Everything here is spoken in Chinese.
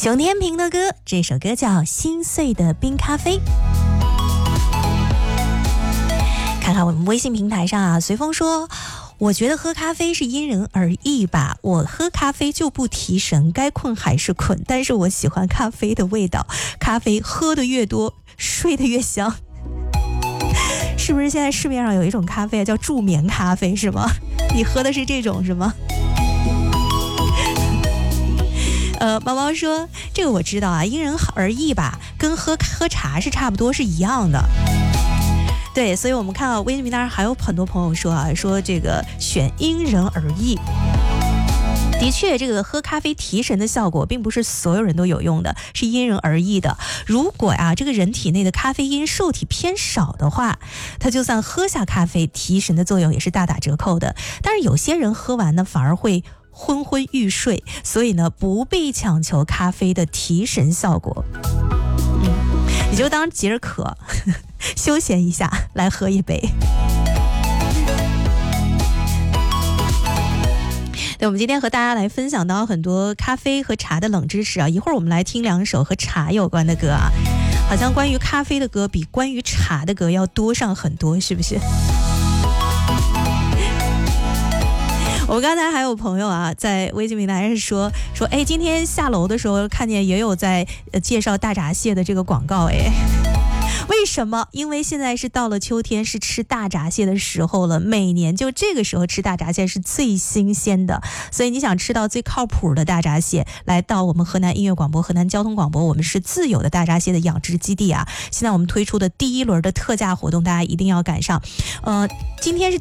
熊天平的歌，这首歌叫《心碎的冰咖啡》。看看我们微信平台上啊，随风说，我觉得喝咖啡是因人而异吧，我喝咖啡就不提神，该困还是困，但是我喜欢咖啡的味道，咖啡喝得越多睡得越香。是不是现在市面上有一种咖啡叫助眠咖啡是吗？你喝的是这种是吗？毛毛说这个我知道啊，因人而异吧，跟喝茶是差不多是一样的。对，所以我们看到微信平台上还有很多朋友说啊，说这个选因人而异。的确，这个喝咖啡提神的效果并不是所有人都有用的，是因人而异的。如果这个人体内的咖啡因受体偏少的话，他就算喝下咖啡，提神的作用也是大打折扣的。但是有些人喝完呢，反而会昏昏欲睡，所以呢，不必强求咖啡的提神效果。你就当解着渴，休闲一下，来喝一杯。对，我们今天和大家来分享到很多咖啡和茶的冷知识啊。一会儿我们来听2首和茶有关的歌啊，好像关于咖啡的歌比关于茶的歌要多上很多，是不是？我们刚才还有朋友啊，在微信平台上说，哎，今天下楼的时候看见也有在介绍大闸蟹的这个广告，哎。为什么？因为现在是到了秋天，是吃大闸蟹的时候了。每年就这个时候吃大闸蟹是最新鲜的，所以你想吃到最靠谱的大闸蟹，来到我们河南音乐广播、河南交通广播，我们是自有的大闸蟹的养殖基地啊。现在我们推出的第1轮的特价活动，大家一定要赶上。今天是